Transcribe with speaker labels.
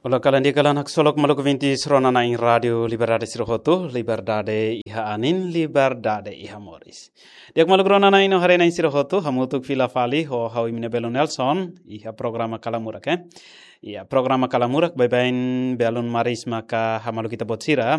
Speaker 1: Kalau kalian dia kalian hak solok maluk vinti serona na ing radio Liberdade Sirohoto, Liberdade iha anin, Liberdade iha moris. Diak maluk rona na ino harena ing Sirohoto, hamutuk fila fali ho hau imine Belo Nelson, iha programa Kalamurak Iya programa Kalamurak bain belon maris maka hamaluk kita botsira